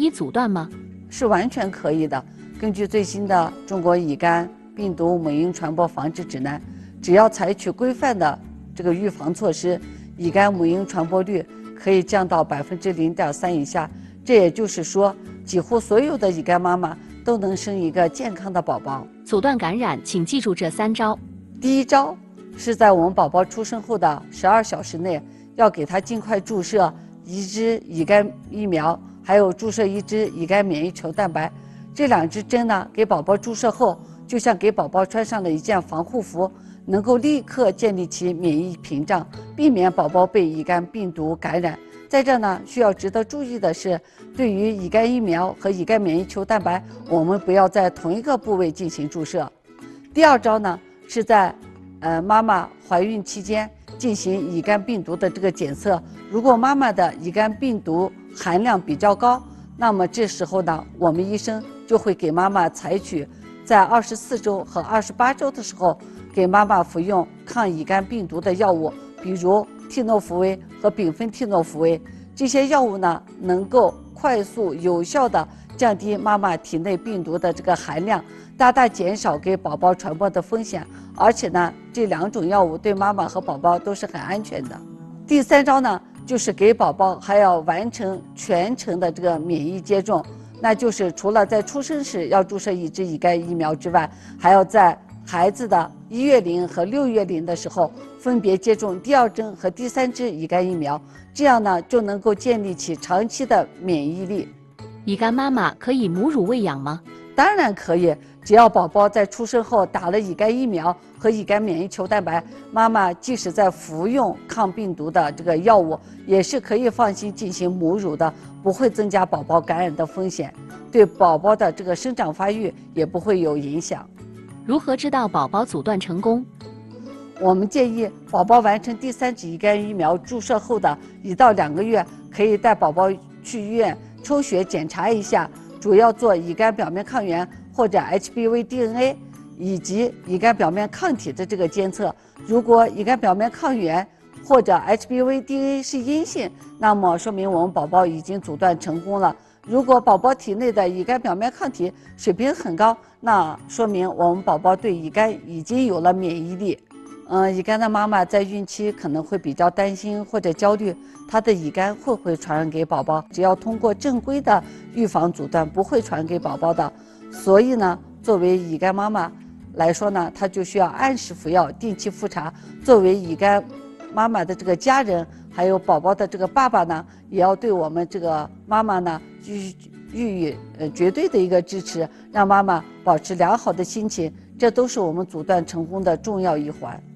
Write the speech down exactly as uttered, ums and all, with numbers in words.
以阻断吗？ 是完全可以的。根据最新的《中国乙肝病毒母婴传播防治指南》，只要采取规范的这个预防措施，乙肝母婴传播率可以降到百分之零点三以下。这也就是说，几乎所有的乙肝妈妈都能生一个健康的宝宝。 阻断感染，请记住这三招。 第一招是在我们宝宝出生后的十二小时内，要给他尽快注射一支乙肝疫苗，还有注射一支乙肝免疫球蛋白。这两支针呢，给宝宝注射后，就像给宝宝穿上了一件防护服，能够立刻建立起免疫屏障，避免宝宝被乙肝病毒感染。在这呢，需要值得注意的是，对于乙肝疫苗和乙肝免疫球蛋白，我们不要在同一个部位进行注射。第二招呢，是在呃妈妈怀孕期间进行乙肝病毒的这个检测。如果妈妈的乙肝病毒含量比较高，那么这时候呢，我们医生就会给妈妈采取在二十四周和二十八周的时候，给妈妈服用抗乙肝病毒的药物，比如替诺福韦和丙酚替诺福韦。这些药物呢，能够快速有效地降低妈妈体内病毒的这个含量，大大减少给宝宝传播的风险。而且呢，这两种药物对妈妈和宝宝都是很安全的。第三招呢，就是给宝宝还要完成全程的这个免疫接种，那就是除了在出生时要注射一支乙肝疫苗之外，还要在孩子的一月龄和六月龄的时候分别接种第二针和第三支乙肝疫苗，这样呢就能够建立起长期的免疫力。 乙肝妈妈可以母乳喂养吗？ 当然可以，只要宝宝在出生后打了乙肝疫苗和乙肝免疫球蛋白，妈妈即使在服用抗病毒的这个药物，也是可以放心进行母乳的，不会增加宝宝感染的风险，对宝宝的这个生长发育也不会有影响。 如何知道宝宝阻断成功？ 我们建议宝宝完成第三支乙肝疫苗注射后的一到两个月，可以带宝宝去医院抽血检查一下，主要做乙肝表面抗原或者 H B V D N A 以及乙肝表面抗体的这个监测。如果乙肝表面抗原或者 H B V D N A 是阴性，那么说明我们宝宝已经阻断成功了。如果宝宝体内的乙肝表面抗体水平很高，那说明我们宝宝对乙肝已经有了免疫力。嗯，乙肝的妈妈在孕期可能会比较担心或者焦虑，她的乙肝会不会传染给宝宝？只要通过正规的预防阻断，不会传给宝宝的。所以呢，作为乙肝妈妈来说呢，她就需要按时服药，定期复查。作为乙肝妈妈的这个家人，还有宝宝的这个爸爸呢，也要对我们这个妈妈呢，予予以呃绝对的一个支持，让妈妈保持良好的心情，这都是我们阻断成功的重要一环。